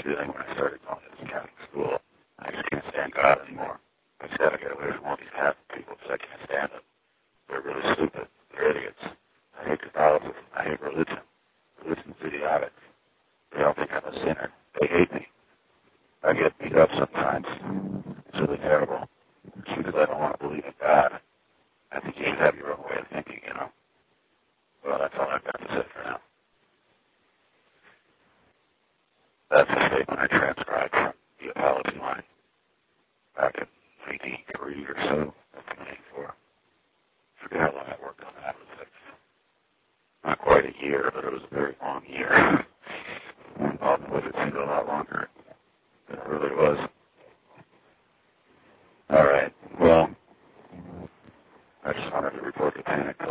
feeling when I started going to this Catholic school. I just can't stand God anymore. I just got to get away from all these Catholic people because I can't stand them. They're really stupid. They're idiots. I hate Catholicism. I hate religion. Religion's idiotic. They all think I'm a sinner. They hate me. I get beat up sometimes. It's really terrible. It's because I don't want to believe in God. I think you should have your own way of thinking, you know. Well, that's all I've got to say for now. That's a statement I transcribed from the apology line back in 1983 or so, 1994. I forget how long I worked on that. It was like not quite a year, but it was a very long year. Involved with it seemed a lot longer than it really was. All right. Well, I just wanted to report the Panic